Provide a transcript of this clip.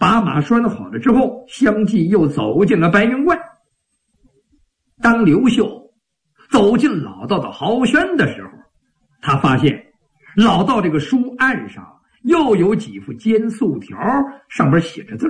把马拴好了之后，相继又走进了白云观。当刘秀走进老道的豪轩的时候，他发现老道这个书案上又有几幅笺素条，上面写着字。